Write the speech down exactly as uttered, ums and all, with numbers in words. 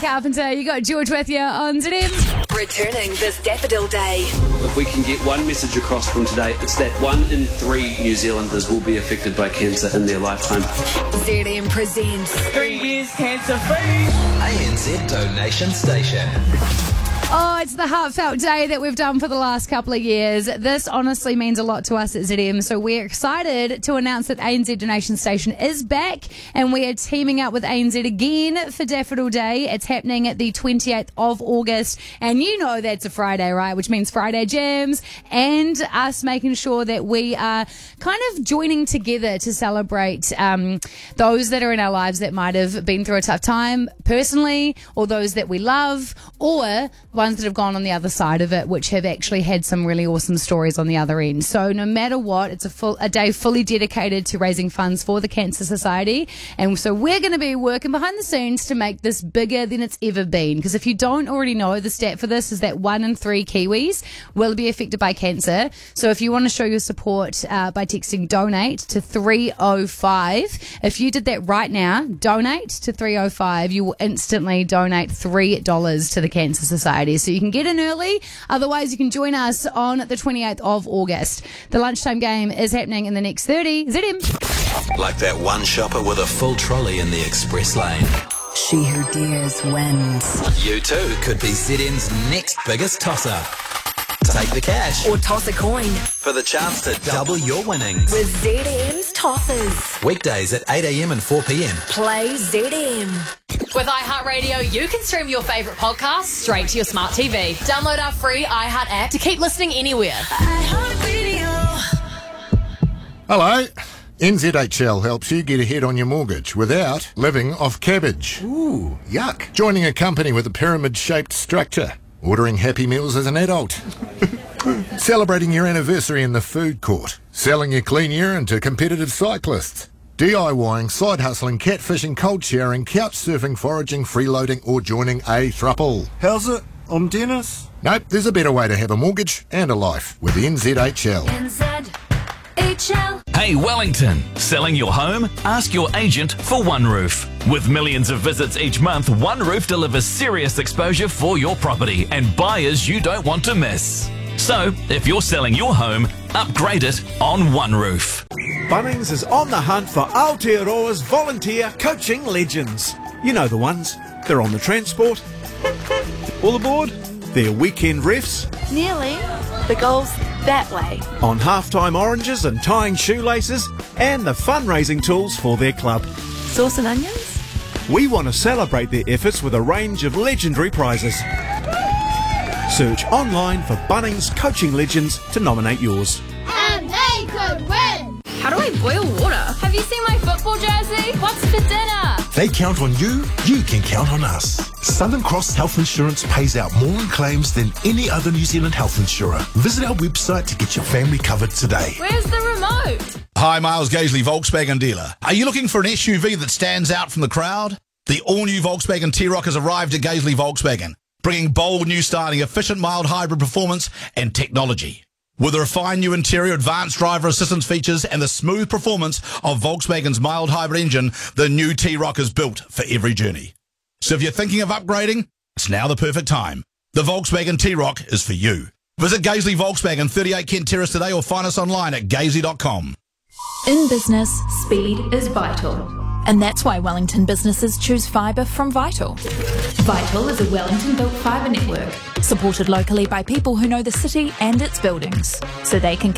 Carpenter. You got George with you on Z M. Returning this Daffodil Day. If we can get one message across from today, it's that one in three New Zealanders will be affected by cancer in their lifetime. Z M presents Three years cancer free. A N Z Donation Station. Oh, it's the heartfelt day that we've done for the last couple of years. This honestly means a lot to us at Z M, so we're excited to announce that A N Z Donation Station is back, and we are teaming up with A N Z again for Daffodil Day. It's happening at the twenty-eighth of August, and you know that's a Friday, right? Which means Friday jams, and us making sure that we are kind of joining together to celebrate um, those that are in our lives that might have been through a tough time personally, or those that we love, or ones that have gone on the other side of it, which have actually had some really awesome stories on the other end. So no matter what, it's a full a day fully dedicated to raising funds for the Cancer Society. And so we're going to be working behind the scenes to make this bigger than it's ever been. Because if you don't already know, the stat for this is that one in three Kiwis will be affected by cancer. So if you want to show your support uh, by texting donate to three oh five, if you did that right now, donate to three oh five, you will instantly donate three dollars to the Cancer Society. So you can get in early, otherwise you can join us on the twenty-eighth of August. The lunchtime game is happening in the next thirty. Z M. Like that one shopper with a full trolley in the express lane. She Who Dares wins. You too could be Z M's next biggest tosser. Take the cash Or toss a coin for the chance to double your winnings. with Z M's Tossers. Weekdays at eight a.m. and four p.m. Play Z M. With iHeartRadio, you can stream your favourite podcasts straight to your smart T V. Download our free iHeart app to keep listening anywhere. Hello. N Z H L helps you get ahead on your mortgage without living off cabbage. Ooh, yuck. Joining a company with a pyramid-shaped structure. Ordering Happy Meals as an adult. Celebrating your anniversary in the food court. Selling your clean urine to competitive cyclists. DIYing, side hustling, catfishing, cold showering, couch surfing, foraging, freeloading, or joining a thruple. How's it? I'm Dennis. Nope, there's a better way to have a mortgage and a life with N Z H L. N Z H L. Hey Wellington, selling your home? Ask your agent for OneRoof. With millions of visits each month, OneRoof delivers serious exposure for your property and buyers you don't want to miss. So, if you're selling your home, upgrade it on OneRoof. Bunnings is on the hunt for Aotearoa's volunteer coaching legends. You know the ones. They're on the transport. All aboard. They're weekend refs. Nearly. The goal's that way. On halftime oranges and tying shoelaces. And the fundraising tools for their club. Sauce and onions? We want to celebrate their efforts with a range of legendary prizes. Search online for Bunnings Coaching Legends to nominate yours. And they could win! How do I boil water? Have you seen my football jersey? What's for dinner? They count on you, you can count on us. Southern Cross Health Insurance pays out more in claims than any other New Zealand health insurer. Visit our website to get your family covered today. Where's the remote? Hi, Miles Gaisley, Volkswagen dealer. Are you looking for an S U V that stands out from the crowd? The all-new Volkswagen T-Roc has arrived at Gaisley Volkswagen, bringing bold new styling, efficient mild hybrid performance and technology. With a refined new interior, advanced driver assistance features, and the smooth performance of Volkswagen's mild hybrid engine, the new T-Roc is built for every journey. So if you're thinking of upgrading, it's now the perfect time. The Volkswagen T-Roc is for you. Visit Gaisley Volkswagen, thirty-eight Kent Terrace today, or find us online at gaisley dot com. In business, speed is vital. And that's why Wellington businesses choose fibre from Vital. Vital is a Wellington-built fibre network, supported locally by people who know the city and its buildings, so they can